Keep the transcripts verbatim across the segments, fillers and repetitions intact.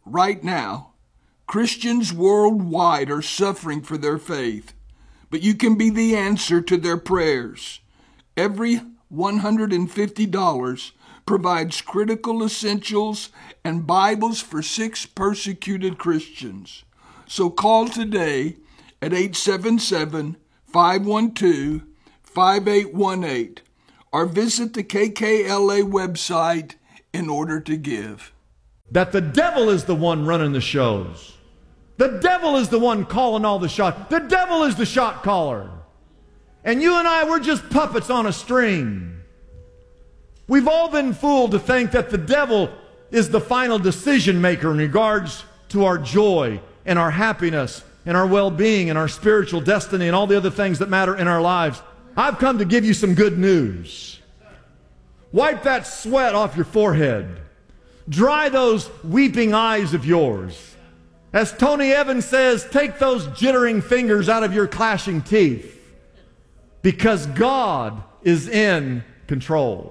right now, Christians worldwide are suffering for their faith, but you can be the answer to their prayers. Every one hundred fifty dollars provides critical essentials and Bibles for six persecuted Christians. So call today at eight seven seven, five one two, five eight one eight or visit the K K L A website in order to give. That the devil is the one running the shows. The devil is the one calling all the shots. The devil is the shot caller. And you and I, we're just puppets on a string. We've all been fooled to think that the devil is the final decision maker in regards to our joy and our happiness and our well-being and our spiritual destiny and all the other things that matter in our lives. I've come to give you some good news. Wipe that sweat off your forehead. Dry those weeping eyes of yours. As Tony Evans says, take those jittering fingers out of your clashing teeth, because God is in control.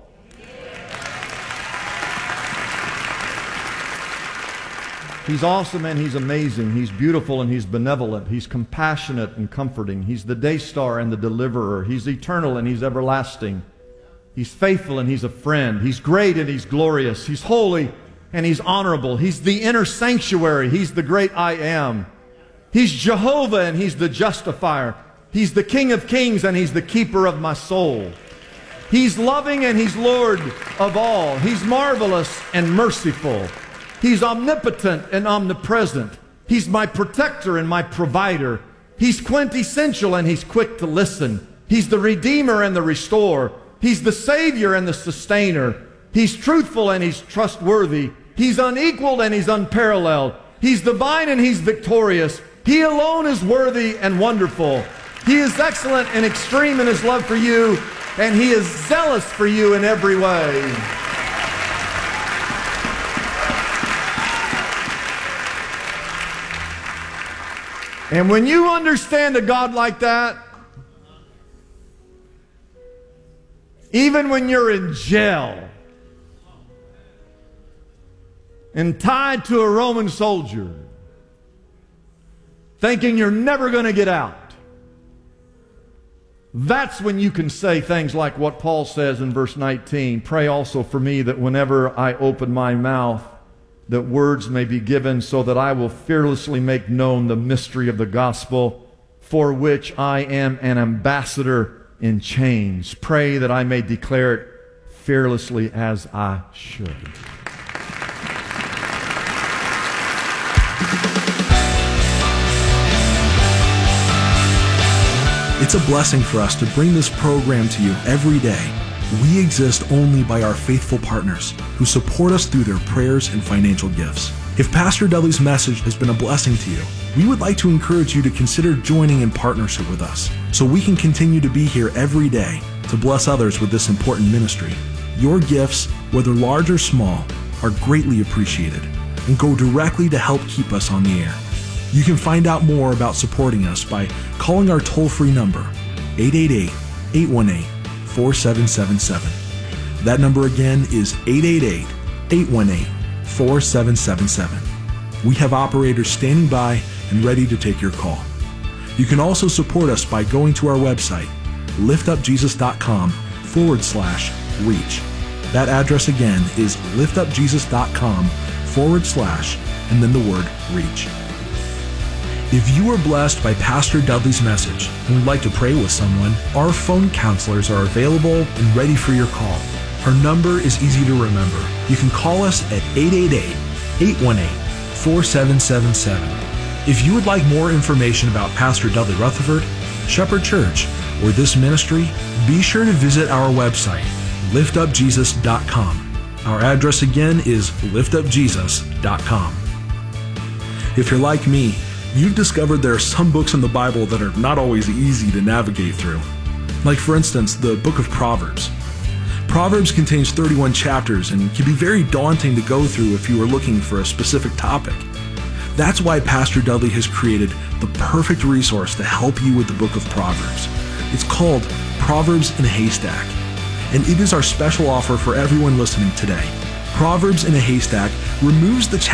He's awesome and He's amazing. He's beautiful and He's benevolent. He's compassionate and comforting. He's the day star and the deliverer. He's eternal and He's everlasting. He's faithful and He's a friend. He's great and He's glorious. He's holy and He's honorable. He's the inner sanctuary. He's the great I am. He's Jehovah and He's the justifier. He's the King of kings and He's the keeper of my soul. He's loving and He's Lord of all. He's marvelous and merciful. He's omnipotent and omnipresent. He's my protector and my provider. He's quintessential and He's quick to listen. He's the Redeemer and the Restorer. He's the Savior and the Sustainer. He's truthful and He's trustworthy. He's unequaled and He's unparalleled. He's divine and He's victorious. He alone is worthy and wonderful. He is excellent and extreme in His love for you, and He is zealous for you in every way. And when you understand a God like that, even when you're in jail and tied to a Roman soldier, thinking you're never going to get out, that's when you can say things like what Paul says in verse nineteen, pray also for me that whenever I open my mouth, that words may be given so that I will fearlessly make known the mystery of the gospel, for which I am an ambassador in chains. Pray that I may declare it fearlessly as I should. It's a blessing for us to bring this program to you every day. We exist only by our faithful partners who support us through their prayers and financial gifts. If Pastor Dudley's message has been a blessing to you, we would like to encourage you to consider joining in partnership with us so we can continue to be here every day to bless others with this important ministry. Your gifts, whether large or small, are greatly appreciated and go directly to help keep us on the air. You can find out more about supporting us by calling our toll-free number, eight eight eight, eight one eight, four seven seven seven. That number again is eight eight eight, eight one eight, four seven seven seven. We have operators standing by and ready to take your call. You can also support us by going to our website, liftupjesus.com forward slash reach. That address again is liftupjesus.com forward slash and then the word reach. If you were blessed by Pastor Dudley's message and would like to pray with someone, our phone counselors are available and ready for your call. Our number is easy to remember. You can call us at eight eight eight, eight one eight, four seven seven seven. If you would like more information about Pastor Dudley Rutherford, Shepherd Church, or this ministry, be sure to visit our website, lift up jesus dot com. Our address again is lift up jesus dot com. If you're like me, you've discovered there are some books in the Bible that are not always easy to navigate through. Like, for instance, the book of Proverbs. Proverbs contains thirty-one chapters and can be very daunting to go through if you are looking for a specific topic. That's why Pastor Dudley has created the perfect resource to help you with the book of Proverbs. It's called Proverbs in a Haystack, and it is our special offer for everyone listening today. Proverbs in a Haystack removes the